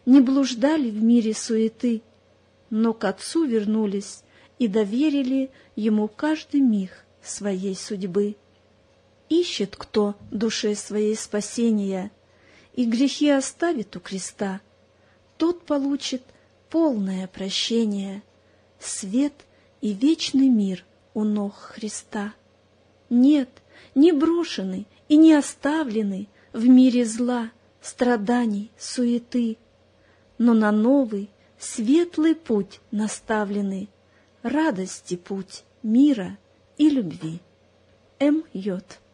не блуждали в мире суеты, но к Отцу вернулись и доверили Ему каждый миг своей судьбы. Ищет кто душе своей спасения и грехи оставит у креста, тот получит полное прощение, свет и вечный мир у ног Христа. Нет, не брошены и не оставлены в мире зла, страданий, суеты, но на новый, светлый путь наставлены, радости путь мира и любви. М. Йод.